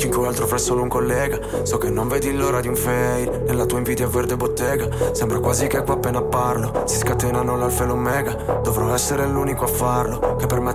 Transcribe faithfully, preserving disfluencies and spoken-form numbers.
cinque altro fra solo un collega. So che non vedi l'ora di un fade, nella tua invidia verde bottega. Sembra quasi che qua appena parlo si scatenano l'alfa e l'omega. Dovrò essere l'unico a farlo, che per me